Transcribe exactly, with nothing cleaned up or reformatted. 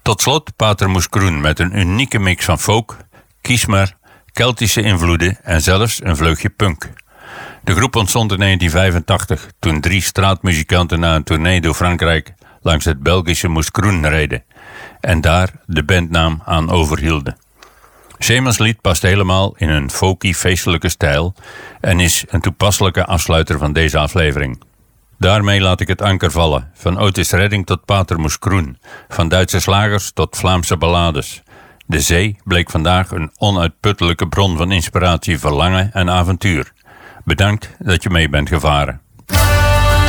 Tot slot Pater Moeskroen met een unieke mix van folk, kiesmer, Keltische invloeden en zelfs een vleugje punk. De groep ontstond in negentien vijfentachtig toen drie straatmuzikanten na een tournee door Frankrijk langs het Belgische Moeskroen reden en daar de bandnaam aan overhielden. Seemans lied past helemaal in een folky feestelijke stijl en is een toepasselijke afsluiter van deze aflevering. Daarmee laat ik het anker vallen, van Otis Redding tot Pater Moeskroen, van Duitse slagers tot Vlaamse ballades. De zee bleek vandaag een onuitputtelijke bron van inspiratie, verlangen en avontuur. Bedankt dat je mee bent gevaren.